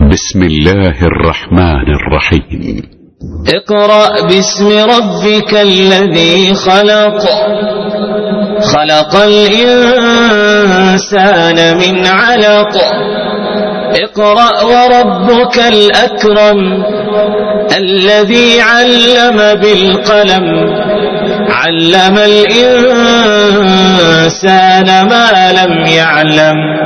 بسم الله الرحمن الرحيم. اقرأ باسم ربك الذي خلق، خلق الإنسان من علق. اقرأ وربك الأكرم الذي علم بالقلم، علم الإنسان ما لم يعلم.